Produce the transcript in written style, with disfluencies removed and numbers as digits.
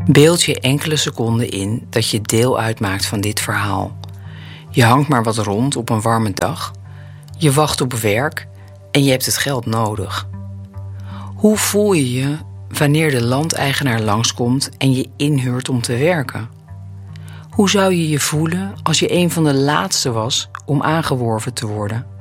Beeld je enkele seconden in dat je deel uitmaakt van dit verhaal. Je hangt maar wat rond op een warme dag. Je wacht op werk en je hebt het geld nodig. Hoe voel je je wanneer de landeigenaar langskomt en je inhuurt om te werken? Hoe zou je je voelen als je een van de laatste was om aangeworven te worden?